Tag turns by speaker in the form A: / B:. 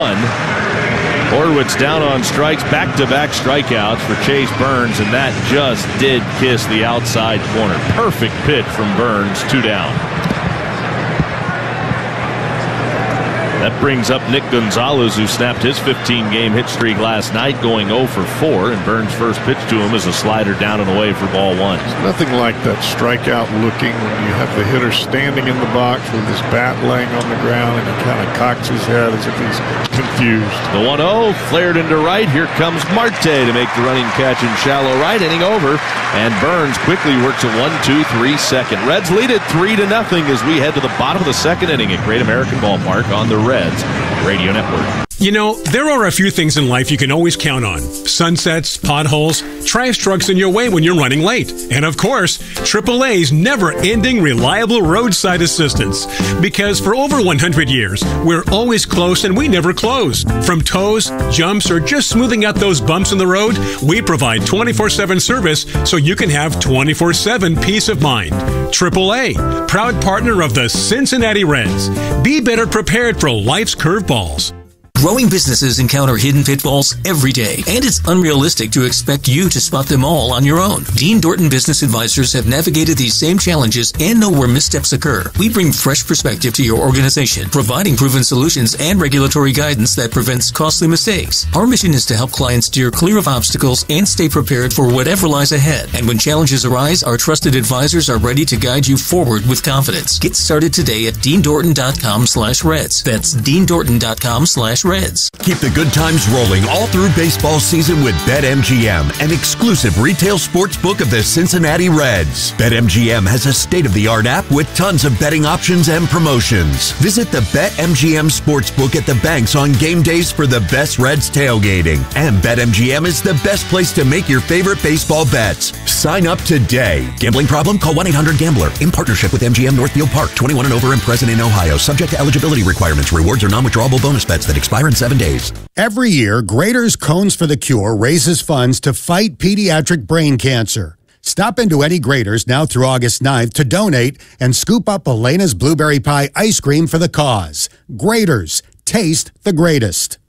A: Horwitz down on strikes, back-to-back strikeouts for Chase Burns, and that just did kiss the outside corner. Perfect pitch from Burns, 2 down. That brings up Nick Gonzalez, who snapped his 15-game hit streak last night, going 0 for 4, and Burns' first pitch to him is a slider down and away for ball 1.
B: It's nothing like that strikeout looking when you have the hitter standing in the box with his bat laying on the ground and he kind of cocks his head as if he's confused.
A: The 1-0 flared into right. Here comes Marte to make the running catch in shallow right, inning over, and Burns quickly works a 1-2-3 second. Reds lead it 3-0 as we head to the bottom of the second inning at Great American Ballpark on the Reds Radio Network.
C: You know, there are a few things in life you can always count on. Sunsets, potholes, trash trucks in your way when you're running late. And of course, AAA's never-ending reliable roadside assistance. Because for over 100 years, we're always close and we never close. From tows, jumps, or just smoothing out those bumps in the road, we provide 24/7 service so you can have 24/7 peace of mind. AAA, proud partner of the Cincinnati Reds. Be better prepared for life's curveballs.
D: Growing businesses encounter hidden pitfalls every day, and it's unrealistic to expect you to spot them all on your own. Dean Dorton Business Advisors have navigated these same challenges and know where missteps occur. We bring fresh perspective to your organization, providing proven solutions and regulatory guidance that prevents costly mistakes. Our mission is to help clients steer clear of obstacles and stay prepared for whatever lies ahead. And when challenges arise, our trusted advisors are ready to guide you forward with confidence. Get started today at deandorton.com/Reds. That's deandorton.com/Reds.
E: Keep the good times rolling all through baseball season with BetMGM, an exclusive retail sports book of the Cincinnati Reds. BetMGM has a state-of-the-art app with tons of betting options and promotions. Visit the BetMGM Sportsbook at the banks on game days for the best Reds tailgating. And BetMGM is the best place to make your favorite baseball bets. Sign up today. Gambling problem? Call 1-800-GAMBLER. In partnership with MGM Northfield Park. 21 and over and present in Ohio. Subject to eligibility requirements. Rewards are non-withdrawable bonus bets that expire in 7 days.
F: Every year, Graeter's Cones for the Cure raises funds to fight pediatric brain cancer. Stop into any Graeter's now through August 9th to donate and scoop up Elena's Blueberry Pie ice cream for the cause. Graeter's. Taste the greatest.